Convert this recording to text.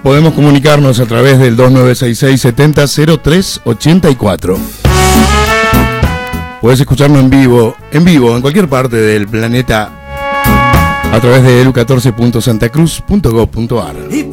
podemos comunicarnos a través del 2966-700384. Podés escucharnos en vivo, en cualquier parte del planeta, a través de elu14.santacruz.gov.ar.